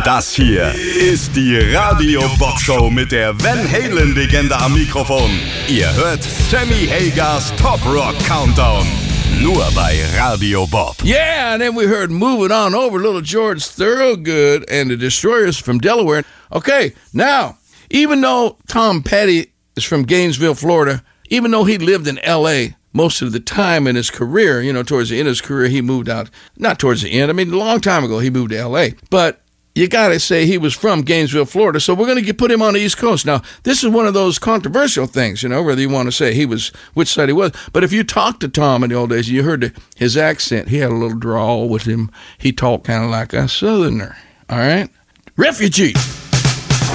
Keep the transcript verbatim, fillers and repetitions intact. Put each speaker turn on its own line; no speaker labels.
Das hier ist die Radio Bob Show mit der Van Halen-Legende am Mikrofon. Ihr hört Sammy Hagars Top Rock Countdown. Nur bei Radio Bob.
Yeah, and then we heard Moving On Over, little George Thorogood and the Destroyers from Delaware. Okay, now, even though Tom Petty is from Gainesville, Florida, even though he lived in L A most of the time in his career, you know, towards the end of his career, he moved out, not towards the end, I mean, a long time ago, he moved to L A. But you got to say he was from Gainesville, Florida, so we're going to put him on the East Coast. Now, this is one of those controversial things, you know, whether you want to say he was, which side he was. But if you talked to Tom in the old days, you heard his accent. He had a little drawl with him. He talked kind of like a Southerner, all right? Refugees.